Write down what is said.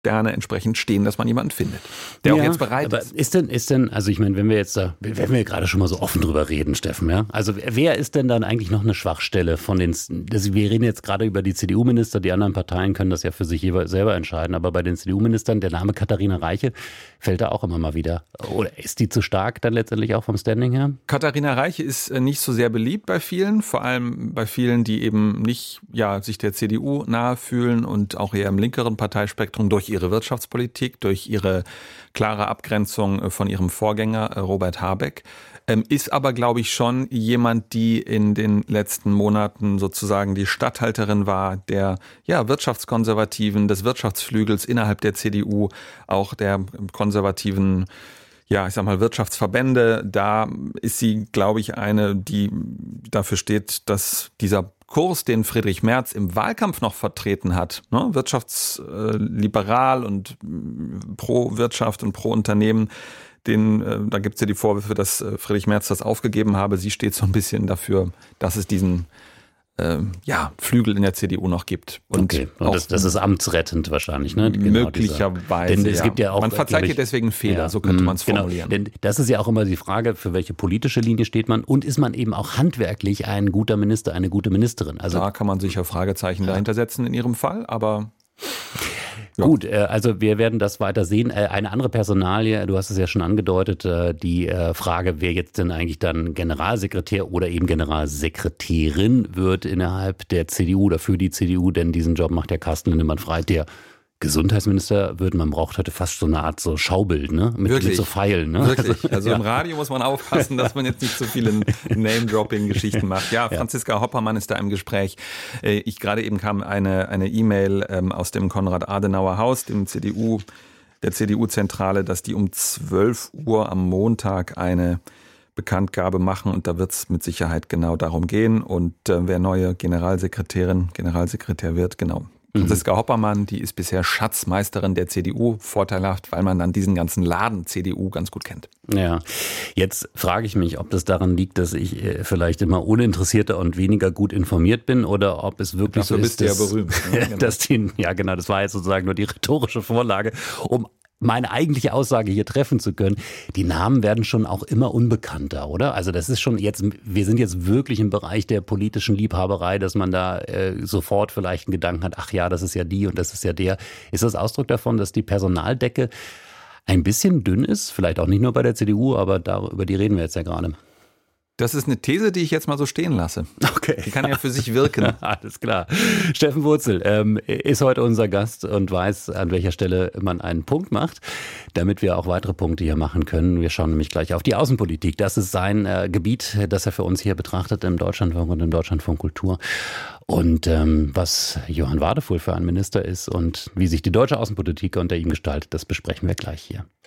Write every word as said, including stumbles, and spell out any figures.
Sterne entsprechend stehen, dass man jemanden findet, der ja, auch jetzt bereit aber ist. Ist denn, ist denn, also ich meine, wenn wir jetzt da, wenn wir gerade schon mal so offen drüber reden, Steffen, ja, also wer ist denn dann eigentlich noch eine Schwachstelle von den, das, wir reden jetzt gerade über die C D U-Minister, die anderen Parteien können das ja für sich selber entscheiden, aber bei den C D U-Ministern, der Name Katharina Reiche fällt da auch immer mal wieder. Oder ist die zu stark dann letztendlich auch vom Standing her? Katharina Reiche ist nicht so sehr beliebt bei vielen, vor allem bei vielen, die eben nicht, ja, sich der C D U nahe fühlen und auch eher im linkeren Parteispektrum durch ihre Wirtschaftspolitik, durch ihre klare Abgrenzung von ihrem Vorgänger Robert Habeck, ist aber, glaube ich, schon jemand, die in den letzten Monaten sozusagen die Statthalterin war der ja, Wirtschaftskonservativen, des Wirtschaftsflügels innerhalb der C D U, auch der konservativen, ja, ich sag mal, Wirtschaftsverbände. Da ist sie, glaube ich, eine, die dafür steht, dass dieser Kurs, den Friedrich Merz im Wahlkampf noch vertreten hat, ne, wirtschaftsliberal und pro Wirtschaft und pro Unternehmen, den, äh, da gibt es ja die Vorwürfe, dass äh, Friedrich Merz das aufgegeben habe. Sie steht so ein bisschen dafür, dass es diesen äh, ja, Flügel in der C D U noch gibt. Und, okay. und das, das ist amtsrettend wahrscheinlich, ne? Genau möglicherweise. Denn es ja. gibt ja auch, man verzeiht hier deswegen Fehler, ja, so könnte man es formulieren. Genau. Denn das ist ja auch immer die Frage, für welche politische Linie steht man und ist man eben auch handwerklich ein guter Minister, eine gute Ministerin? Also da kann man sicher Fragezeichen ja. dahinter setzen in ihrem Fall, aber ja. Gut, also wir werden das weiter sehen. Eine andere Personalie, du hast es ja schon angedeutet, die Frage, wer jetzt denn eigentlich dann Generalsekretär oder eben Generalsekretärin wird innerhalb der C D U oder für die C D U, denn diesen Job macht der Carsten Linnemann-Frei, der Gesundheitsminister wird, man braucht heute fast so eine Art so Schaubild, ne? Mit, Wirklich? mit so Pfeilen, ne? Wirklich. Also ja. im Radio muss man aufpassen, dass man jetzt nicht so viele Name-Dropping-Geschichten macht. Ja, Franziska ja. Hoppermann ist da im Gespräch. Ich gerade eben kam eine eine E-Mail aus dem Konrad-Adenauer-Haus, dem C D U, der C D U-Zentrale, dass die um zwölf Uhr am Montag eine Bekanntgabe machen und da wird es mit Sicherheit genau darum gehen und äh, wer neue Generalsekretärin, Generalsekretär wird, genau. Franziska Hoppermann, die ist bisher Schatzmeisterin der C D U, vorteilhaft, weil man dann diesen ganzen Laden C D U ganz gut kennt. Ja, jetzt frage ich mich, ob das daran liegt, dass ich vielleicht immer uninteressierter und weniger gut informiert bin oder ob es wirklich Dafür so bist ist, dass, du ja berühmt. Ne? Genau. dass die, ja genau, das war jetzt sozusagen nur die rhetorische Vorlage, um meine eigentliche Aussage hier treffen zu können. Die Namen werden schon auch immer unbekannter, oder? Also das ist schon jetzt, wir sind jetzt wirklich im Bereich der politischen Liebhaberei, dass man da äh, sofort vielleicht einen Gedanken hat, ach ja, das ist ja die und das ist ja der. Ist das Ausdruck davon, dass die Personaldecke ein bisschen dünn ist? Vielleicht auch nicht nur bei der C D U, aber da, über die reden wir jetzt ja gerade. Das ist eine These, die ich jetzt mal so stehen lasse. Okay. Die kann ja für sich wirken. Alles klar. Steffen Wurzel ähm, ist heute unser Gast und weiß, an welcher Stelle man einen Punkt macht, damit wir auch weitere Punkte hier machen können. Wir schauen nämlich gleich auf die Außenpolitik. Das ist sein äh, Gebiet, das er für uns hier betrachtet im Deutschlandfunk und im Deutschlandfunk Kultur. Und ähm, was Johann Wadefuhl für ein Minister ist und wie sich die deutsche Außenpolitik unter ihm gestaltet, das besprechen wir gleich hier.